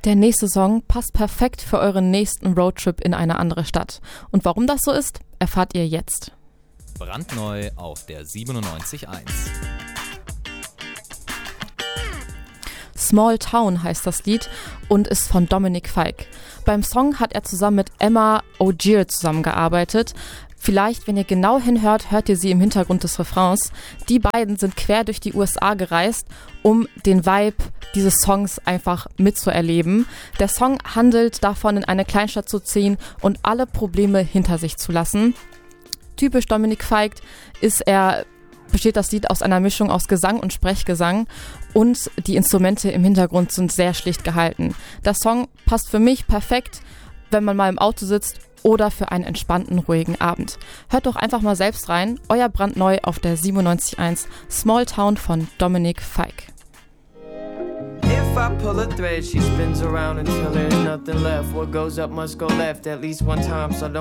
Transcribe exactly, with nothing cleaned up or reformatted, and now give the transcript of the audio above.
Der nächste Song passt perfekt für euren nächsten Roadtrip in eine andere Stadt. Und warum das so ist, erfahrt ihr jetzt. Brandneu auf der siebenundneunzig Komma eins. Small Town heißt das Lied und ist von Dominic Fike. Beim Song hat er zusammen mit Emma Ogier zusammengearbeitet. Vielleicht, wenn ihr genau hinhört, hört ihr sie im Hintergrund des Refrains. Die beiden sind quer durch die U S A gereist, um den Vibe dieses Songs einfach mitzuerleben. Der Song handelt davon, in eine Kleinstadt zu ziehen und alle Probleme hinter sich zu lassen. Typisch Dominic Fike ist er, besteht das Lied aus einer Mischung aus Gesang und Sprechgesang und die Instrumente im Hintergrund sind sehr schlicht gehalten. Der Song passt für mich perfekt, wenn man mal im Auto sitzt oder für einen entspannten, ruhigen Abend. Hört doch einfach mal selbst rein. Euer Brandneu auf der siebenundneunzig Komma eins Small Town von Dominic Fike. If I pull a thread, she spins around until there's nothing left. What goes up must go left at least one time, so don't